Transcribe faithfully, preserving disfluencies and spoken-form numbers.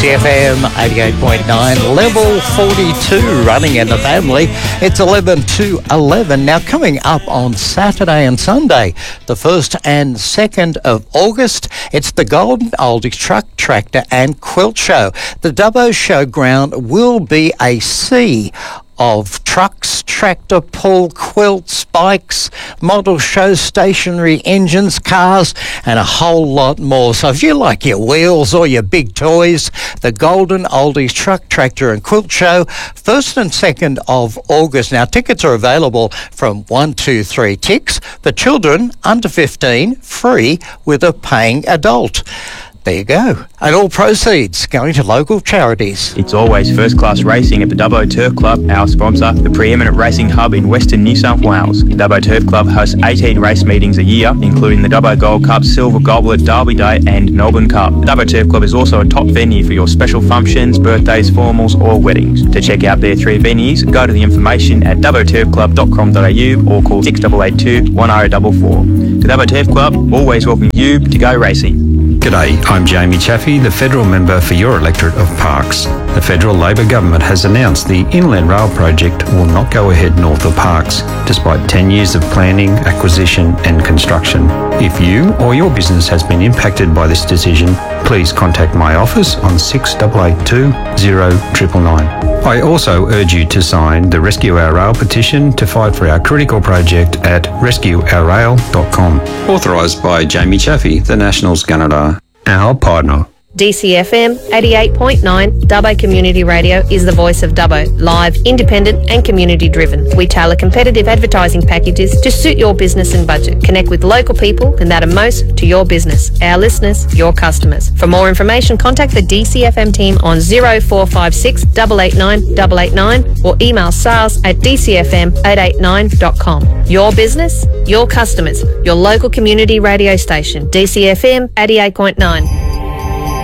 C F M eighty-eight point nine, level forty-two, running in the family. It's eleven to eleven. Now, coming up on Saturday and Sunday, the first and second of August, it's the Golden Oldies Truck, Tractor and Quilt Show. The Dubbo Showground will be a sea of trucks, tractor pull, quilts, bikes, model show stationary engines, cars, and a whole lot more. So if you like your wheels or your big toys, the Golden Oldies Truck, Tractor and Quilt Show, first and second of August. Now, tickets are available from one two three Ticks. For children under fifteen, free with a paying adult. There you go. And all proceeds going to local charities. It's always first-class racing at the Dubbo Turf Club, our sponsor, the preeminent racing hub in Western New South Wales. The Dubbo Turf Club hosts eighteen race meetings a year, including the Dubbo Gold Cup, Silver Goblet, Derby Day and Melbourne Cup. The Dubbo Turf Club is also a top venue for your special functions, birthdays, formals or weddings. To check out their three venues, go to the information at dubbo turf club dot com dot a u or call six eight eight two, one oh four four. The Dubbo Turf Club always welcome you to go racing. G'day, I'm Jamie Chaffey, the federal member for your electorate of Parkes. The federal Labor government has announced the Inland Rail project will not go ahead north of Parkes, despite ten years of planning, acquisition and construction. If you or your business has been impacted by this decision, please contact my office on six eight eight two, zero nine nine nine. I also urge you to sign the Rescue Our Rail petition to fight for our critical project at rescue our rail dot com. Authorised by Jamie Chaffey, the Nationals Gunnedah, our partner. D C F M eighty-eight point nine, Dubbo Community Radio, is the voice of Dubbo, live, independent and community driven. We tailor competitive advertising packages to suit your business and budget. Connect with local people and that are most to your business, our listeners, your customers. For more information, contact the D C F M team on zero four five six, eight eight nine, eight eight nine or email sales at d c f m eight eight nine dot com. Your business, your customers, your local community radio station, D C F M eighty-eight point nine.